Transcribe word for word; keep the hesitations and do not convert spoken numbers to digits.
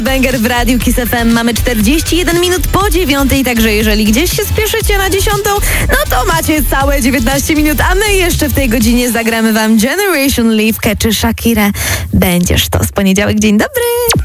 Banger w Radiu Kiss F M. Mamy czterdzieści jeden minut po dziewiątej, także jeżeli gdzieś się spieszycie na dziesiątą, no to macie całe dziewiętnaście minut, a my jeszcze w tej godzinie zagramy wam Generation Leave czy Shakira. Będziesz to z poniedziałek. Dzień dobry!